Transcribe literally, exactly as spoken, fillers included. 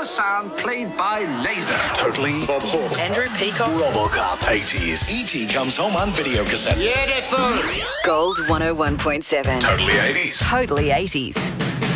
sound played by laser. Totally. Bob Hawke. Andrew Peacock. Robocop. eighties. E T comes home on video cassette. Beautiful. Gold one oh one point seven. Totally eighties. Totally eighties.